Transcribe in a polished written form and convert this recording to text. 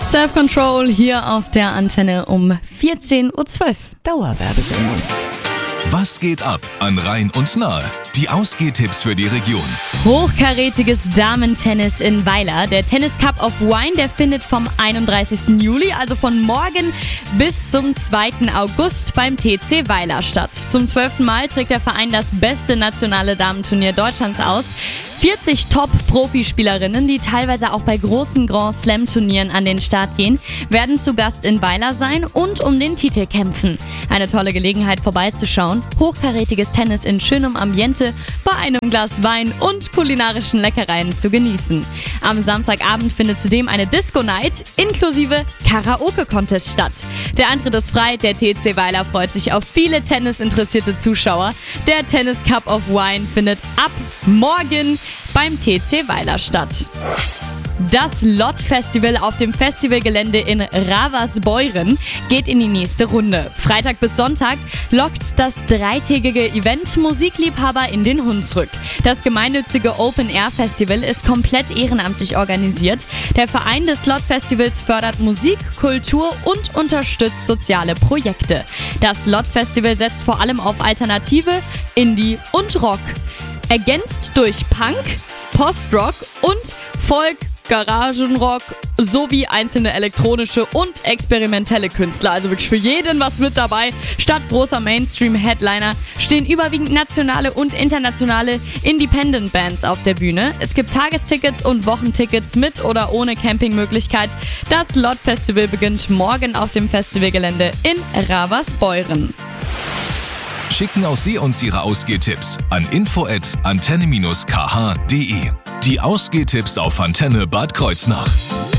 Self-Control hier auf der Antenne um 14.12 Uhr. Dauerwerbesendung. Was geht ab an Rhein und Nahe? Die Ausgehtipps für die Region. Hochkarätiges Damentennis in Weiler. Der Tennis Cup of Wine, der findet vom 31. Juli, also von morgen bis zum 2. August beim TC Weiler statt. Zum 12. Mal trägt der Verein das beste nationale Damenturnier Deutschlands aus. 40 Top-Profispielerinnen, die teilweise auch bei großen Grand Slam-Turnieren an den Start gehen, werden zu Gast in Weiler sein und um den Titel kämpfen. Eine tolle Gelegenheit vorbeizuschauen. Hochkarätiges Tennis in schönem Ambiente, bei einem Glas Wein und kulinarischen Leckereien zu genießen. Am Samstagabend findet zudem eine Disco-Night inklusive Karaoke-Contest statt. Der Eintritt ist frei, der TC Weiler freut sich auf viele tennisinteressierte Zuschauer. Der Tennis Cup of Wine findet ab morgen beim TC Weiler statt. Das LOT-Festival auf dem Festivalgelände in Ravensbeuren geht in die nächste Runde. Freitag bis Sonntag lockt das dreitägige Event Musikliebhaber in den Hunsrück. Das gemeinnützige Open-Air-Festival ist komplett ehrenamtlich organisiert. Der Verein des LOT-Festivals fördert Musik, Kultur und unterstützt soziale Projekte. Das LOT-Festival setzt vor allem auf Alternative, Indie und Rock. Ergänzt durch Punk, Postrock und Folk, Garagenrock sowie einzelne elektronische und experimentelle Künstler. Also wirklich für jeden was mit dabei. Statt großer Mainstream-Headliner stehen überwiegend nationale und internationale Independent-Bands auf der Bühne. Es gibt Tagestickets und Wochentickets mit oder ohne Campingmöglichkeit. Das LOT-Festival beginnt morgen auf dem Festivalgelände in Ravensbeuren. Schicken auch Sie uns Ihre Ausgehtipps an info@antenne-kh.de. Die Ausgehtipps auf Antenne Bad Kreuznach.